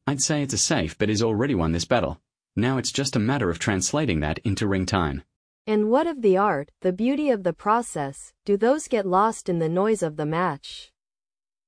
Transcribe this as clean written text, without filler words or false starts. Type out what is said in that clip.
I'd say it's a safe, but he's already won this battle. Now it's just a matter of translating that into ring time. And what of the art, the beauty of the process? Do those get lost in the noise of the match?